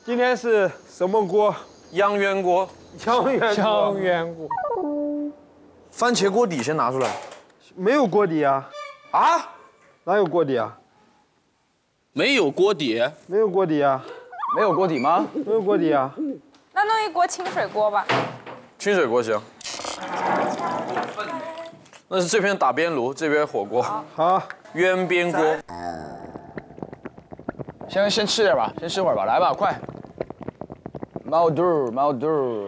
今天是什么锅？ 央圆锅， 江源锅。 番茄锅底先拿出来。 没有锅底啊？ 啊？ 哪有锅底啊？ 没有锅底， 没有锅底啊？ 没有锅底吗？ 没有锅底啊？ 那弄一锅清水锅吧。 清水锅行。那是这边打边炉，这边火锅。 好， 渊边锅。 先吃点吧，先吃会儿吧，来吧，快。毛肚，毛肚。